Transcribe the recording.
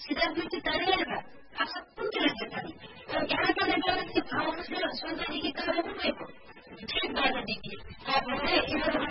सिद्धांत तरेर सबको केलासाठी यहाँ तरेर भाव स्वर्ग देखि तल पुगेको ठिक बाटो देखि हामीले